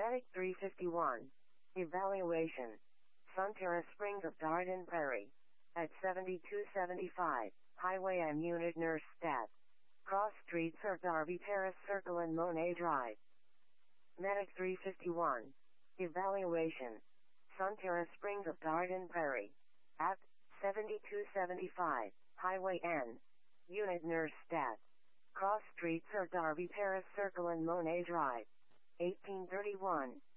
Medic 351. Evaluation. Sun Terrace Springs of Darden Prairie. At 7275, Highway and Unit Nurse Stat. Cross Streets are Darby Terrace Circle and Monet Drive. Medic 351. Evaluation. Sun Terrace Springs of Darden Prairie. At 7275, Highway N. Unit Nurse Stat. Cross Streets are Darby Terrace Circle and Monet Drive. 1831.